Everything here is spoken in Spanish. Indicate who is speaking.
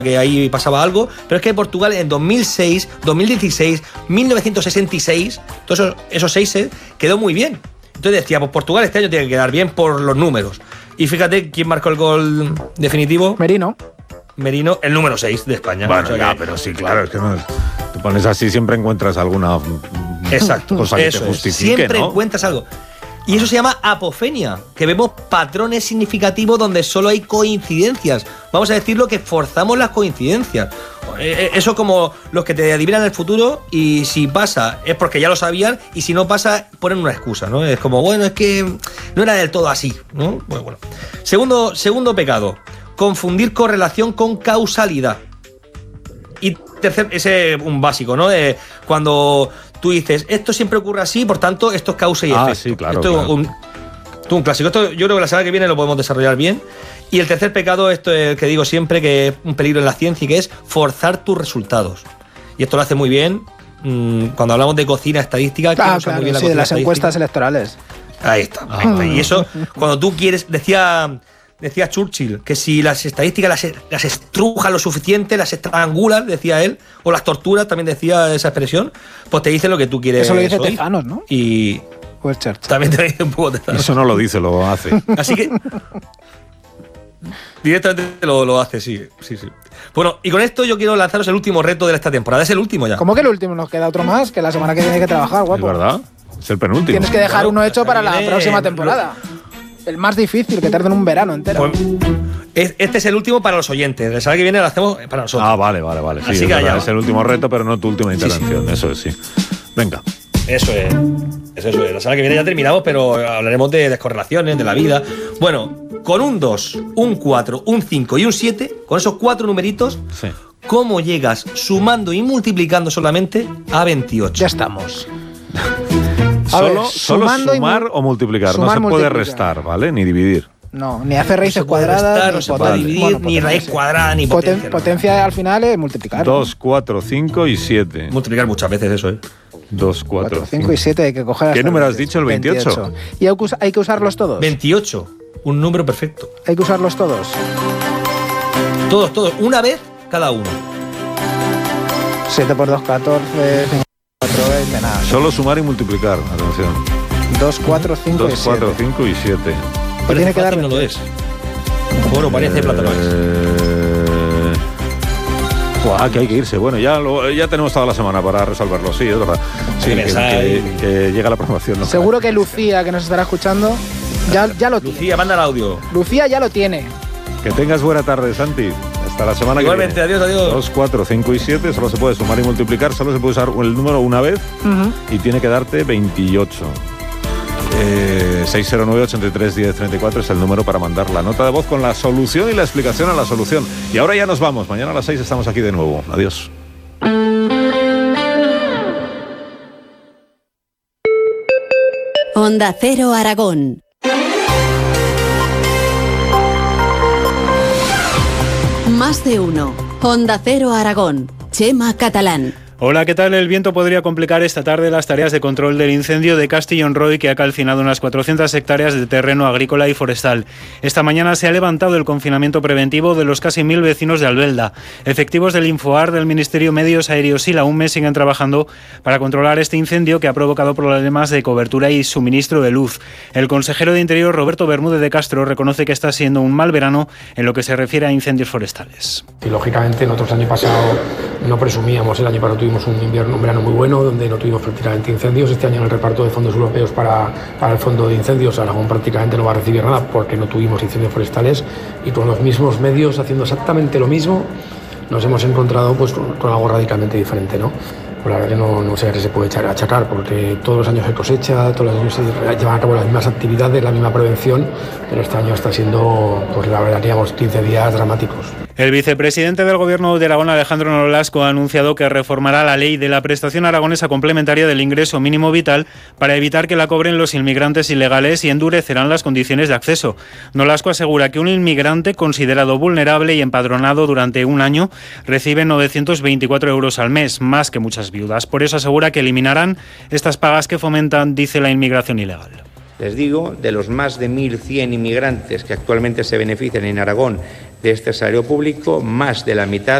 Speaker 1: que ahí pasaba algo, pero es que Portugal en 2006, 2016, 1966, todos esos 6 quedó muy bien. Entonces decía, pues Portugal este año tiene que quedar bien por los números. Y fíjate quién marcó el gol definitivo.
Speaker 2: Merino,
Speaker 1: el número 6 de España.
Speaker 3: Bueno, ya, pero sí, claro, es que no, te pones así, siempre encuentras alguna cosa que te justifique,
Speaker 1: siempre
Speaker 3: ¿no?
Speaker 1: encuentras algo. Y eso se llama apofenia, que vemos patrones significativos donde solo hay coincidencias. Vamos a decirlo, que forzamos las coincidencias. Eso como los que te adivinan el futuro, y si pasa es porque ya lo sabían, y si no pasa ponen una excusa, ¿no? Es como, bueno, es que no era del todo así, ¿no? Bueno. Segundo pecado, confundir correlación con causalidad. Y tercer, ese es un básico, ¿no? Cuando tú dices, esto siempre ocurre así, por tanto, esto es causa y efecto.
Speaker 3: Sí, claro.
Speaker 1: Esto es un clásico. Esto yo creo que la semana que viene lo podemos desarrollar bien. Y el tercer pecado, esto es el que digo siempre, que es un peligro en la ciencia, y que es forzar tus resultados. Y esto lo hace muy bien cuando hablamos de cocina estadística.
Speaker 2: Claro, de las encuestas electorales.
Speaker 1: Ahí está. Y eso, cuando tú quieres, decía Churchill, que si las estadísticas las estrujas lo suficiente, las estrangulas, decía él, o las torturas, también decía esa expresión, pues te dicen lo que tú quieres.
Speaker 2: Eso lo dice Tezanos, ¿no?
Speaker 1: Y
Speaker 2: pues Churchill
Speaker 1: también te dice un poco Tezanos.
Speaker 3: Eso no lo dice, lo hace.
Speaker 1: Así que directamente lo hace, sí. Bueno, y con esto yo quiero lanzaros el último reto de esta temporada. Es el último ya.
Speaker 2: ¿Cómo que el último? Nos queda otro más, que la semana que viene hay que trabajar, guapo.
Speaker 3: ¿Es verdad? Es el penúltimo.
Speaker 2: Tienes que dejar uno hecho para la próxima temporada. El más difícil, que tarden un verano entero.
Speaker 1: Pues, este es el último para los oyentes. La semana que viene lo hacemos para nosotros.
Speaker 3: Vale. Sí, así que es el último reto, pero no tu última intervención. Sí. Eso es, sí. Venga. Eso es.
Speaker 1: La semana que viene ya terminamos, pero hablaremos de descorrelaciones, de la vida. Bueno, con un 2, un 4, un 5 y un 7, con esos 4 numeritos,
Speaker 3: sí.
Speaker 1: ¿Cómo llegas sumando y multiplicando solamente a 28?
Speaker 2: Ya estamos.
Speaker 3: Solo sumar o multiplicar. No se puede restar, ¿vale? Ni dividir.
Speaker 2: No, ni hacer raíces cuadradas,
Speaker 1: no se puede dividir, ni raíz cuadrada, ni potencia.
Speaker 2: Potencia al final es multiplicar.
Speaker 3: 2, 4, 5 y 7.
Speaker 1: Multiplicar muchas veces, eso,
Speaker 3: 2, 4,
Speaker 2: 5 y 7 hay que coger.
Speaker 3: ¿Qué número has dicho? ¿El 28?
Speaker 2: ¿Y hay que usarlos todos?
Speaker 1: 28, un número perfecto.
Speaker 2: ¿Hay que usarlos todos?
Speaker 1: Todos, una vez cada uno.
Speaker 2: 7 por 2, 14, 5 por 4, 20, nada.
Speaker 3: Solo sumar y multiplicar, atención.
Speaker 2: 2, 4, 5 y 7.
Speaker 3: 2, 4, 5 y 7.
Speaker 1: Tiene que dar, no lo es. Bueno, parece plata no es.
Speaker 3: Que hay que irse. Bueno, ya tenemos toda la semana para resolverlo. Sí, es verdad. Sí, que llega la promoción. ¿No?
Speaker 2: Seguro que Lucía, que nos estará escuchando, ya lo tiene.
Speaker 1: Lucía, manda el audio.
Speaker 2: Lucía ya lo tiene.
Speaker 3: Que tengas buena tarde, Santi. Hasta la semana
Speaker 1: Igualmente,
Speaker 3: que viene.
Speaker 1: adiós.
Speaker 3: 2, 4, 5 y 7. Solo se puede sumar y multiplicar. Solo se puede usar el número una vez. Y tiene que darte 28. 609-83-1034 es el número para mandar la nota de voz con la solución y la explicación a la solución. Y ahora ya nos vamos. Mañana a las 6 estamos aquí de nuevo. Adiós.
Speaker 4: Onda Cero Aragón. Más de uno. Onda Cero Aragón. Chema Catalán.
Speaker 5: Hola, ¿qué tal? El viento podría complicar esta tarde las tareas de control del incendio de Castillon-Roy, que ha calcinado unas 400 hectáreas de terreno agrícola y forestal. Esta mañana se ha levantado el confinamiento preventivo de los casi 1000 vecinos de Albelda. Efectivos del Infoar, del Ministerio Medios Aéreos y la UME siguen trabajando para controlar este incendio que ha provocado problemas de cobertura y suministro de luz. El consejero de Interior, Roberto Bermúdez de Castro, reconoce que está siendo un mal verano en lo que se refiere a incendios forestales.
Speaker 6: Y lógicamente nosotros el año pasado no presumíamos, el año pasado tuvimos un verano muy bueno donde no tuvimos prácticamente incendios. Este año en el reparto de fondos europeos para el fondo de incendios Aragón prácticamente no va a recibir nada porque no tuvimos incendios forestales, y con los mismos medios haciendo exactamente lo mismo nos hemos encontrado pues con algo radicalmente diferente, ¿no? Pues la verdad que no sé a qué se puede achacar, porque todos los años se cosecha, todos los años se llevan a cabo las mismas actividades, la misma prevención, pero este año está siendo, pues la verdad, digamos, 15 días dramáticos.
Speaker 5: El vicepresidente del Gobierno de Aragón, Alejandro Nolasco, ha anunciado que reformará la ley de la prestación aragonesa complementaria del ingreso mínimo vital para evitar que la cobren los inmigrantes ilegales y endurecerán las condiciones de acceso. Nolasco asegura que un inmigrante considerado vulnerable y empadronado durante un año recibe 924 euros al mes, más que muchas viudas. Por eso asegura que eliminarán estas pagas que fomentan, dice, la inmigración ilegal.
Speaker 7: Les digo, de los más de 1.100 inmigrantes que actualmente se benefician en Aragón de este salario público, más de la mitad